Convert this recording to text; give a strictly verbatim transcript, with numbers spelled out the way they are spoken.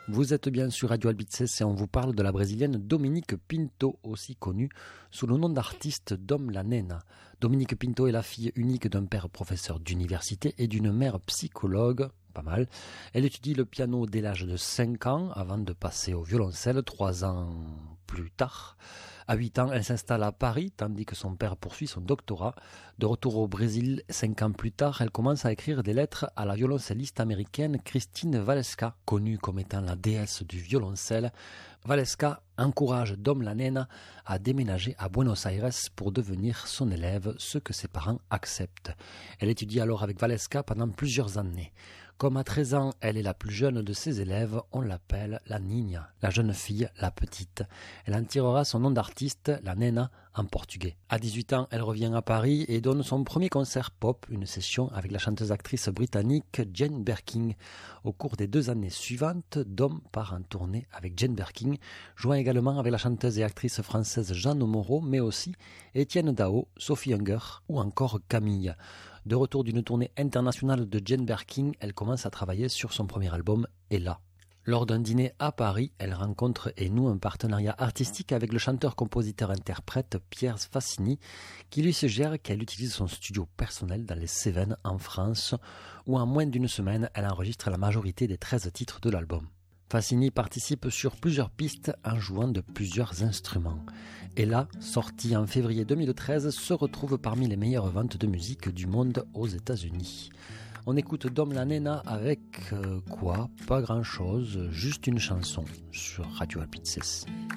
Vous êtes bien sur Radio Albices et on vous parle de la brésilienne Dominique Pinto, aussi connue sous le nom d'artiste Dom La Nena. Dominique Pinto est la fille unique d'un père professeur d'université et d'une mère psychologue. Pas mal. Elle étudie le piano dès l'âge de cinq ans avant de passer au violoncelle trois ans plus tard. À huit ans, elle s'installe à Paris tandis que son père poursuit son doctorat. De retour au Brésil, cinq ans plus tard, elle commence à écrire des lettres à la violoncelliste américaine Christine Valeska, connue comme étant la déesse du violoncelle. Valeska encourage Dom La Nena à déménager à Buenos Aires pour devenir son élève, ce que ses parents acceptent. Elle étudie alors avec Valeska pendant plusieurs années. Comme à treize ans, elle est la plus jeune de ses élèves, on l'appelle la Niña, la jeune fille, la petite. Elle en tirera son nom d'artiste, la Nena, en portugais. À dix-huit ans, elle revient à Paris et donne son premier concert pop, une session avec la chanteuse-actrice britannique Jane Birkin. Au cours des deux années suivantes, Dom part en tournée avec Jane Birkin, joint également avec la chanteuse et actrice française Jeanne Moreau, mais aussi Étienne Dao, Sophie Hunger ou encore Camille. De retour d'une tournée internationale de Jane Birkin, elle commence à travailler sur son premier album, Ella. Lors d'un dîner à Paris, elle rencontre et noue un partenariat artistique avec le chanteur-compositeur-interprète Pierre Fassini, qui lui suggère qu'elle utilise son studio personnel dans les Cévennes en France, où en moins d'une semaine, elle enregistre la majorité des treize titres de l'album. Fassini participe sur plusieurs pistes en jouant de plusieurs instruments. Et là, sorti en février deux mille treize, se retrouve parmi les meilleures ventes de musique du monde aux États-Unis. On écoute Dom La Nena avec euh, quoi ? Pas grand-chose, juste une chanson sur Radio Albices.